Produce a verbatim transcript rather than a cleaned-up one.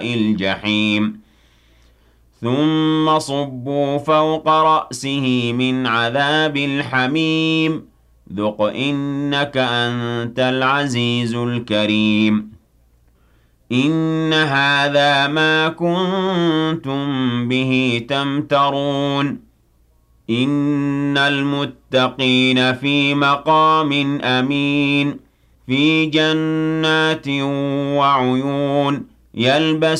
الجحيم ثم صبوا فوق رأسه من عذاب الحميم ذق إنك أنت العزيز الكريم إن هذا ما كنتم به تمترون إن المتقين في مقام أمين في جنات وعيون يلبس